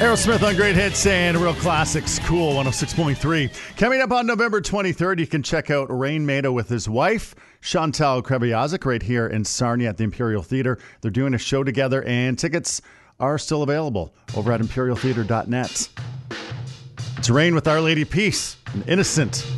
Aerosmith on Great Hits and Real Classics, Cool 106.3. Coming up on November 23rd, you can check out Rain Maida with his wife, Chantal Kreviazik, right here in Sarnia at the Imperial Theatre. They're doing a show together, and tickets are still available over at imperialtheatre.net. It's Rain with Our Lady Peace, an Innocent.